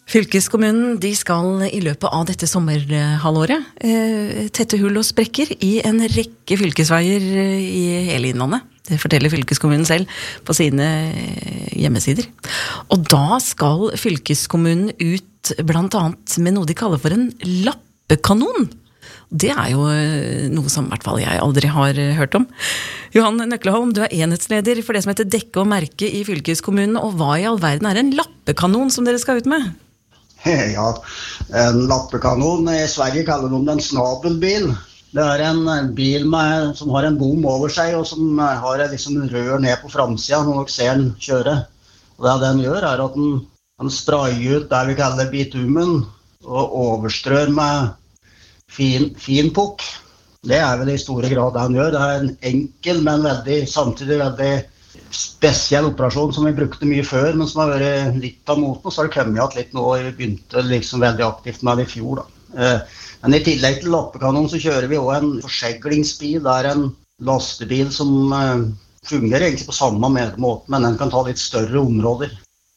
Fylkeskommunen de skal I løpet av dette sommerhalvåret tette hull og sprekker I en rekke fylkesveier I hele innlandet. Det forteller fylkeskommunen selv på sine hjemmesider. Og da skal fylkeskommunen ut blant annet med noe de kaller for en lappekanon. Det jo noe som I hvert fall jeg aldri har hørt om. Johan Nøkleholm, du enhetsleder for det som heter Dekke og merke I fylkeskommunen, og hva I all verden en lappekanon som dere skal ut med? Ja, en lappekanon. I Sverige kaller de den snabelbil. Det en bil som har en bom over seg, og som har liksom en rør ned på framsiden når dere ser den kjøre. Og det den gjør at den sprayer ut det vi kaller bitumen, og overstrør med fin pukk. Det vel I store grad det han gjør. Det en enkel, men samtidig veldig spesiell operasjon som vi brukte mye før, men som har vært litt av moten, og så har det kommet igjen litt nå, og vi begynte liksom veldig aktivt med det I fjor. Men I tillegg til lappekanon så kjører vi også en forseglingsbil, det en lastebil som fungerer egentlig på samme måte, men den kan ta litt større områder.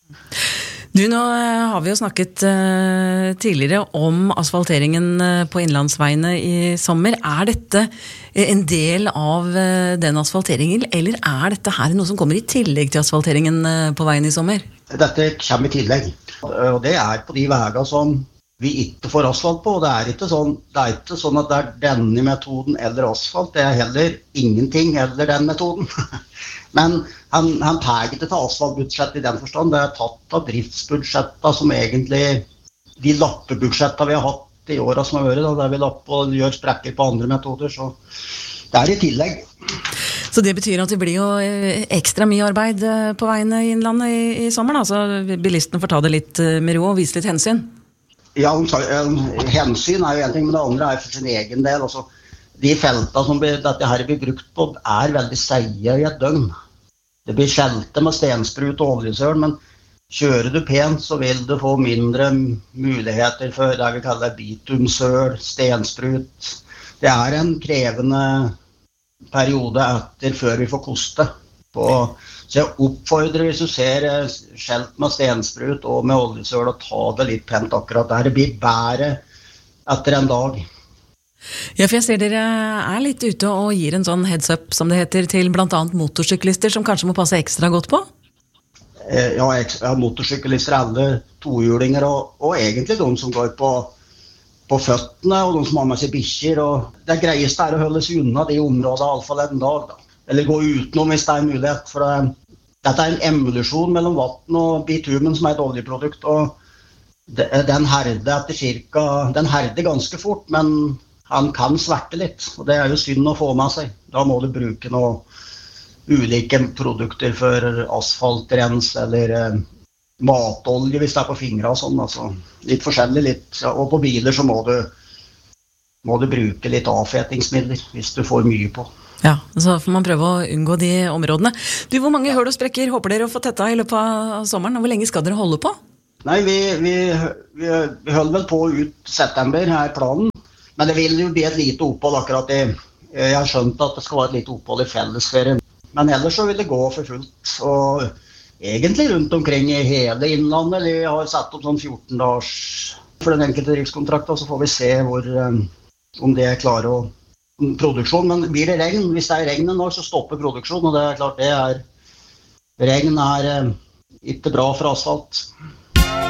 Du, nå har vi jo snakket tidligere om asfalteringen på innlandsveiene I sommer. Dette en del av den asfalteringen, eller dette her noe som kommer I tillegg til asfalteringen på veien I sommer? Dette kommer I tillegg, og det på de veier som vi ikke får asfalt på, og det ikke sånn at det denne metoden eller asfalt, det heller ingenting eller den metoden. Men han tar ikke til asfaltbudsjett I den forstand, det tatt av driftsbudsjettet som egentlig de lappebudsjettene vi har hatt I årene som har vært, der vi lapper og gjør sprekker på andre metoder, så det I tillegg. Så det betyr at det blir jo ekstra mye arbeid på veien I innlandet I sommeren, altså bilisten får ta det litt med ro og vise litt hensyn? Ja, hensyn jo en ting, men det andre for sin egen del. Altså, de feltene som dette her blir brukt på veldig seige I et døgn. Det blir skjelte med stensprut og oljesøl, men kjører du pent så vil du få mindre muligheter for det vi kaller bitumsøl, stensprut. Det en krevende periode etter før vi får koste. Så jeg oppfordrer hvis du ser skjelt med stensprut og med oljesøl og ta det litt pent akkurat der. Det blir bedre etter en dag. Ja, for jeg ser dere litt ute og gir en sånn heads up, som det heter, til blant annet motorsyklister som kanskje må passe ekstra godt på? Ja, motorsyklister alle tohjulinger, og egentlig de som går på føttene, og de som har med seg bikkjer. Og det greieste å holde seg unna de områdene, I alle fall en dag da. Eller gå utenom hvis det mulighet, for dette en emulasjon mellom vatten og bitumen som et oljeprodukt, og den herder ganske fort, men han kan sverte litt, og det jo synd å få med seg. Da må du bruke noen ulike produkter for asfaltrens, eller matolje hvis det på fingre og sånn, altså litt forskjellig litt, og på biler så må du bruke litt avfetingsmidler hvis du får mye på. Ja, så får man prøve å unngå de områdene. Du, hvor mange hull og sprekker håper dere å få tetta I løpet av sommeren, og hvor lenge skal dere holde på? Nei, vi holder vel på ut september, her planen. Men det vil jo bli et lite opphold akkurat jeg har skjønt at det skal være et lite opphold I fellesferien. Men ellers så vil det gå for fullt, og egentlig rundt omkring I hele innlandet. Vi har satt opp sånn 14 dagers for den enkelte driftskontrakten, så får vi se om det klarer å produksjon, men blir det regn, hvis det regn nå, så stopper produksjon, og det klart regn ikke bra for asfalt.